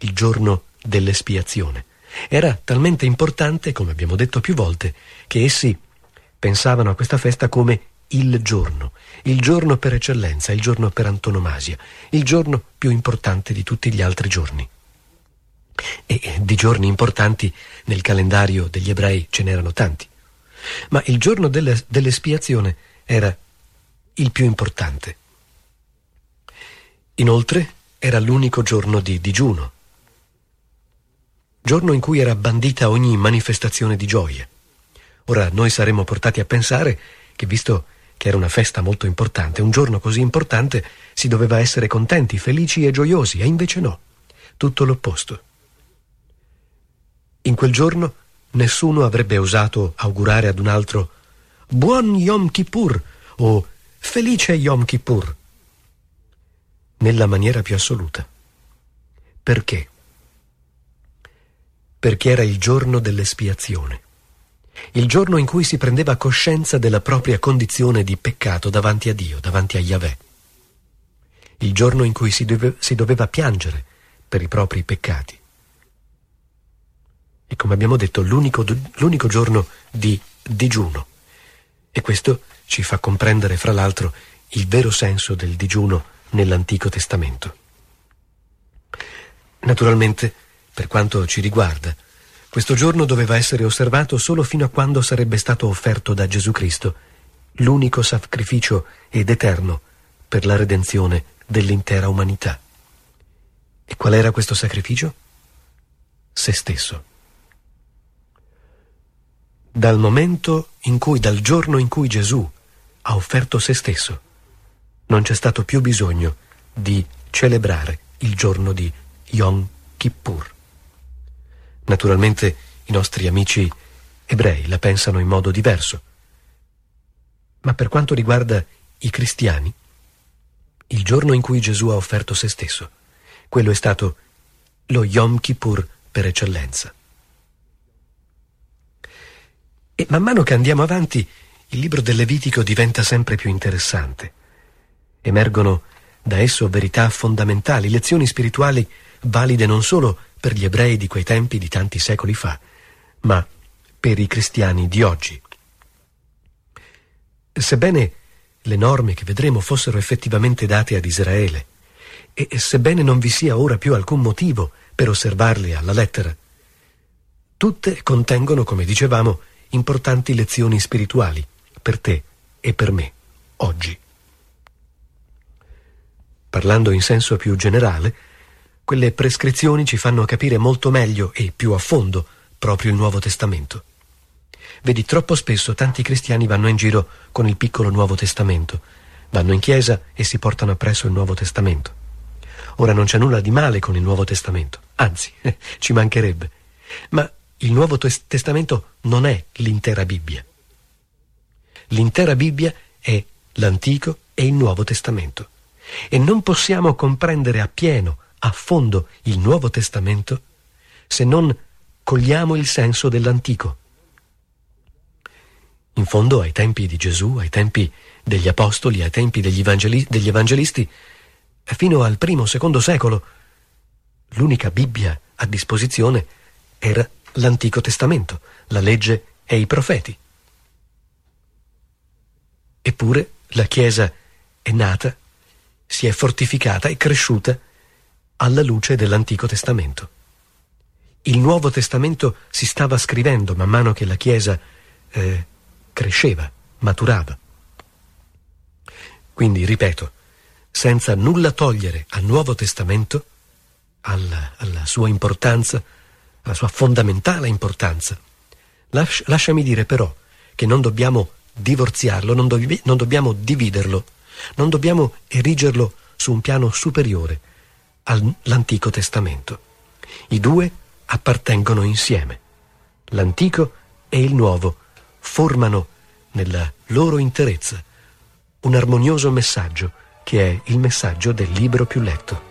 il giorno dell'espiazione. Era talmente importante, come abbiamo detto più volte, che essi pensavano a questa festa come il giorno per eccellenza, il giorno per antonomasia, il giorno più importante di tutti gli altri giorni. E di giorni importanti nel calendario degli ebrei ce n'erano tanti. Ma il giorno dell'espiazione era il più importante. Inoltre era l'unico giorno di digiuno, giorno in cui era bandita ogni manifestazione di gioia. Ora noi saremmo portati a pensare che, visto che era una festa molto importante, un giorno così importante, si doveva essere contenti, felici e gioiosi, e invece no, tutto l'opposto. In quel giorno nessuno avrebbe osato augurare ad un altro «Buon Yom Kippur» o «Felice Yom Kippur», nella maniera più assoluta. Perché? Perché era il giorno dell'espiazione, il giorno in cui si prendeva coscienza della propria condizione di peccato davanti a Dio, davanti a Yahweh, il giorno in cui si doveva piangere per i propri peccati. E come abbiamo detto, l'unico giorno di digiuno. E questo ci fa comprendere, fra l'altro, il vero senso del digiuno nell'Antico Testamento. Naturalmente, per quanto ci riguarda, questo giorno doveva essere osservato solo fino a quando sarebbe stato offerto da Gesù Cristo, l'unico sacrificio ed eterno per la redenzione dell'intera umanità. E qual era questo sacrificio? Se stesso. Dal giorno in cui Gesù ha offerto se stesso, non c'è stato più bisogno di celebrare il giorno di Yom Kippur. Naturalmente i nostri amici ebrei la pensano in modo diverso, ma per quanto riguarda i cristiani, il giorno in cui Gesù ha offerto se stesso, quello è stato lo Yom Kippur per eccellenza. E man mano che andiamo avanti, il libro del Levitico diventa sempre più interessante. Emergono da esso verità fondamentali, lezioni spirituali valide non solo per gli ebrei di quei tempi di tanti secoli fa, ma per i cristiani di oggi. Sebbene le norme che vedremo fossero effettivamente date ad Israele, e sebbene non vi sia ora più alcun motivo per osservarle alla lettera, tutte contengono, come dicevamo, importanti lezioni spirituali per te e per me, oggi. Parlando in senso più generale, quelle prescrizioni ci fanno capire molto meglio e più a fondo proprio il Nuovo Testamento. Vedi, troppo spesso tanti cristiani vanno in giro con il piccolo Nuovo Testamento, vanno in chiesa e si portano appresso il Nuovo Testamento. Ora non c'è nulla di male con il Nuovo Testamento, anzi, ci mancherebbe, ma il Nuovo Testamento non è l'intera Bibbia. L'intera Bibbia è l'Antico e il Nuovo Testamento. E non possiamo comprendere appieno, a fondo, il Nuovo Testamento se non cogliamo il senso dell'Antico. In fondo, ai tempi di Gesù, ai tempi degli Apostoli, ai tempi degli Evangelisti, fino al I-II secolo, l'unica Bibbia a disposizione era l'Antico Testamento, la legge e i profeti. Eppure la Chiesa è nata, si è fortificata e cresciuta alla luce dell'Antico Testamento. Il Nuovo Testamento si stava scrivendo man mano che la Chiesa cresceva, maturava. Quindi, ripeto, senza nulla togliere al Nuovo Testamento, alla sua importanza, alla sua fondamentale importanza, lasciami dire però che non dobbiamo divorziarlo, non dobbiamo dividerlo, non dobbiamo erigerlo su un piano superiore all'Antico Testamento. I due appartengono insieme. L'Antico e il Nuovo formano nella loro interezza un armonioso messaggio che è il messaggio del libro più letto.